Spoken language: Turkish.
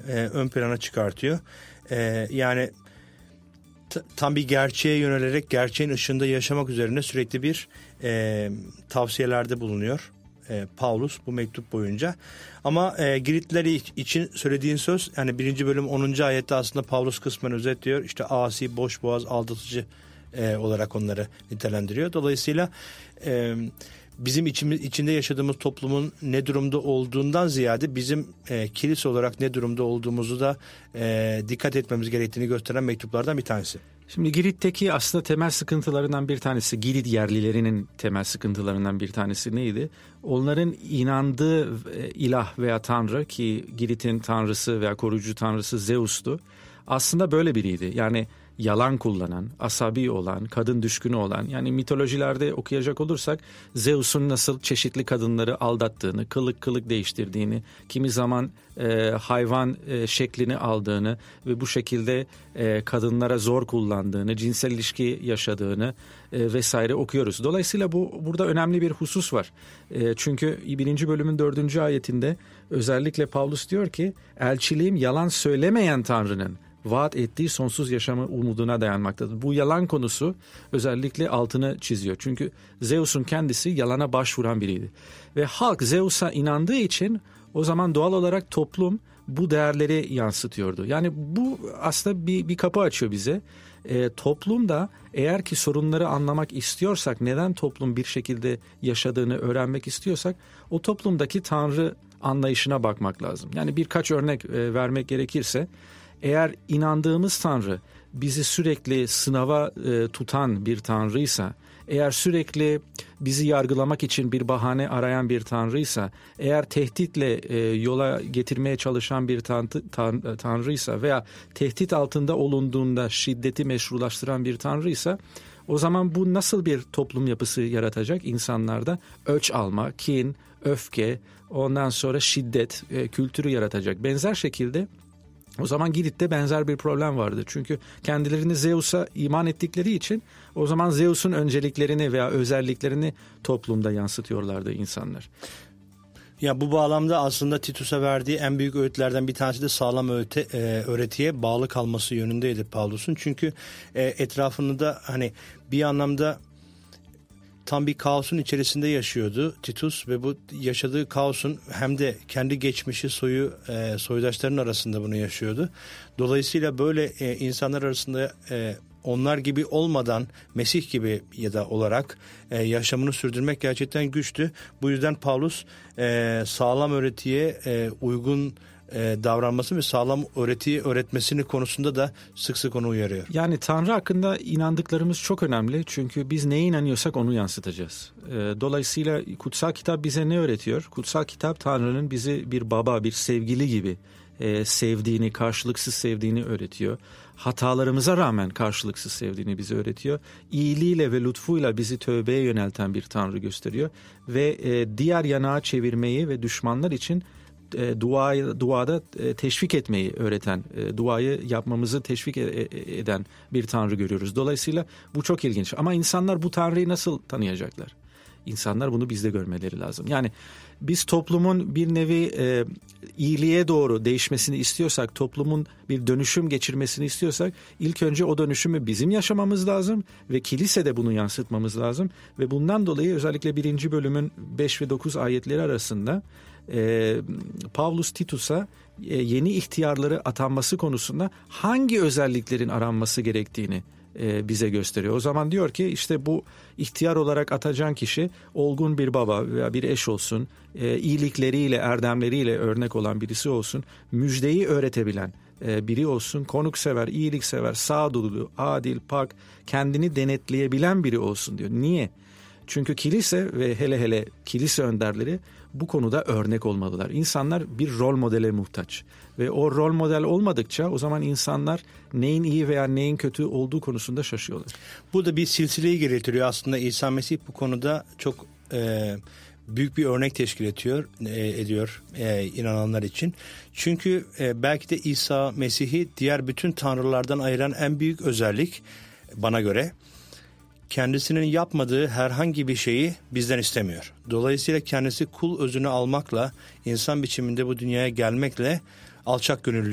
ön plana çıkartıyor. Yani tam bir gerçeğe yönelerek gerçeğin ışığında yaşamak üzerine sürekli bir tavsiyelerde bulunuyor Paulus bu mektup boyunca. Ama Giritliler için söylediğin söz, yani 1. bölüm 10. ayette aslında Paulus kısmen özetliyor. İşte asi, boşboğaz, aldatıcı olarak onları nitelendiriyor. Dolayısıyla bizim içinde yaşadığımız toplumun ne durumda olduğundan ziyade bizim kilise olarak ne durumda olduğumuzu da dikkat etmemiz gerektiğini gösteren mektuplardan bir tanesi. Şimdi Girit'teki aslında temel sıkıntılarından bir tanesi, Girit yerlilerinin temel sıkıntılarından bir tanesi neydi? Onların inandığı ilah veya tanrı, ki Girit'in tanrısı veya koruyucu tanrısı Zeus'tu, aslında böyle biriydi. Yani yalan kullanan, asabi olan, kadın düşkünü olan, yani mitolojilerde okuyacak olursak Zeus'un nasıl çeşitli kadınları aldattığını, kılık değiştirdiğini, kimi zaman hayvan şeklini aldığını ve bu şekilde kadınlara zor kullandığını, cinsel ilişki yaşadığını vesaire okuyoruz. Dolayısıyla burada önemli bir husus var. Çünkü 1. bölümün 4. ayetinde özellikle Paulus diyor ki, elçiliğim yalan söylemeyen Tanrı'nın vaat ettiği sonsuz yaşamı umuduna dayanmaktadır. Bu yalan konusu özellikle altını çiziyor. Çünkü Zeus'un kendisi yalana başvuran biriydi. Ve halk Zeus'a inandığı için o zaman doğal olarak toplum bu değerleri yansıtıyordu. Yani bu aslında bir kapı açıyor bize. Toplumda eğer ki sorunları anlamak istiyorsak, neden toplum bir şekilde yaşadığını öğrenmek istiyorsak, o toplumdaki Tanrı anlayışına bakmak lazım. Yani birkaç örnek vermek gerekirse, eğer inandığımız Tanrı bizi sürekli sınava tutan bir Tanrıysa, eğer sürekli bizi yargılamak için bir bahane arayan bir Tanrıysa, eğer tehditle yola getirmeye çalışan bir Tanrıysa veya tehdit altında olunduğunda şiddeti meşrulaştıran bir Tanrıysa, o zaman bu nasıl bir toplum yapısı yaratacak insanlarda? Öç alma, kin, öfke, ondan sonra şiddet kültürü yaratacak. Benzer şekilde o zaman Girit'te benzer bir problem vardı. Çünkü kendilerini Zeus'a iman ettikleri için o zaman Zeus'un önceliklerini veya özelliklerini toplumda yansıtıyorlardı insanlar. Ya bu bağlamda aslında Titus'a verdiği en büyük öğütlerden bir tanesi de sağlam öğretiye bağlı kalması yönündeydi Paulus'un. Çünkü etrafında hani bir anlamda tam bir kaosun içerisinde yaşıyordu Titus ve bu yaşadığı kaosun hem de kendi geçmişi soydaşlarının arasında bunu yaşıyordu. Dolayısıyla böyle insanlar arasında onlar gibi olmadan Mesih gibi ya da olarak yaşamını sürdürmek gerçekten güçtü. Bu yüzden Paulus sağlam öğretiye uygun davranması ve sağlam öğretiyi öğretmesini konusunda da sık sık onu uyarıyor. Yani Tanrı hakkında inandıklarımız çok önemli. Çünkü biz neye inanıyorsak onu yansıtacağız. Dolayısıyla kutsal kitap bize ne öğretiyor? Kutsal kitap Tanrı'nın bizi bir baba, bir sevgili gibi sevdiğini, karşılıksız sevdiğini öğretiyor. Hatalarımıza rağmen karşılıksız sevdiğini bize öğretiyor. İyiliğiyle ve lütfuyla bizi tövbeye yönelten bir Tanrı gösteriyor. Ve diğer yanağı çevirmeyi ve düşmanlar için duada teşvik etmeyi öğreten, duayı yapmamızı teşvik eden bir Tanrı görüyoruz. Dolayısıyla bu çok ilginç. Ama insanlar bu Tanrı'yı nasıl tanıyacaklar? İnsanlar bunu bizde görmeleri lazım. Yani biz toplumun bir nevi iyiliğe doğru değişmesini istiyorsak, toplumun bir dönüşüm geçirmesini istiyorsak, ilk önce o dönüşümü bizim yaşamamız lazım ve kilisede bunu yansıtmamız lazım. Ve bundan dolayı özellikle 1. bölümün 5 ve 9 ayetleri arasında Paulus Titus'a yeni ihtiyarları atanması konusunda hangi özelliklerin aranması gerektiğini bize gösteriyor. O zaman diyor ki işte bu ihtiyar olarak atacağın kişi olgun bir baba veya bir eş olsun, iyilikleriyle, erdemleriyle örnek olan birisi olsun, müjdeyi öğretebilen biri olsun, konuksever, iyiliksever, sağduyulu, adil, pak, kendini denetleyebilen biri olsun diyor. Niye? Çünkü kilise ve hele kilise önderleri bu konuda örnek olmalılar. İnsanlar bir rol modele muhtaç ve o rol model olmadıkça o zaman insanlar neyin iyi veya neyin kötü olduğu konusunda şaşıyorlar. Bu da bir silsileyi getiriyor aslında. İsa Mesih bu konuda çok büyük bir örnek teşkil ediyor inananlar için. Çünkü belki de İsa Mesih'i diğer bütün tanrılardan ayıran en büyük özellik bana göre kendisinin yapmadığı herhangi bir şeyi bizden istemiyor. Dolayısıyla kendisi kul özünü almakla, insan biçiminde bu dünyaya gelmekle alçak gönüllü